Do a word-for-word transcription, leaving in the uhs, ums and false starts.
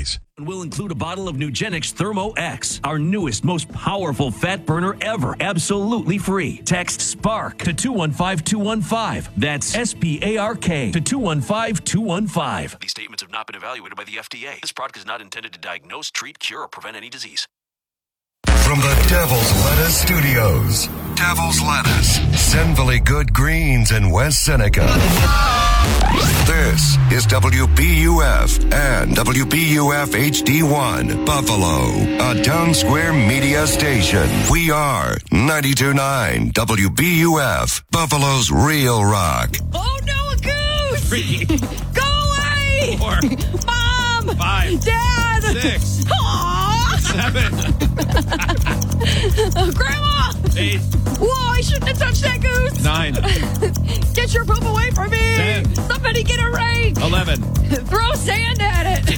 disease. We'll include a bottle of Nugenix Thermo X, our newest, most powerful fat burner ever, absolutely free. Text SPARK to two one five two one five. That's S P A R K to two one five two one five. These statements have not been evaluated by the F D A. This product is not intended to diagnose, treat, cure, or prevent any disease. From the Devil's Lettuce Studios, Devil's Lettuce, Sinfully Good Greens in West Seneca. This is W B U F and W B U F H D one, Buffalo, a Town Square media station. We are ninety-two point nine W B U F, Buffalo's real rock. Oh no, a goose! Three. Go away! Four. Mom! Five. Dad! Six. Aww! Seven. Grandma! Eight. Whoa, I shouldn't have touched that goose! Nine. Get your poop away from me! Ten. Somebody get a rake! Eleven. Throw sand at it!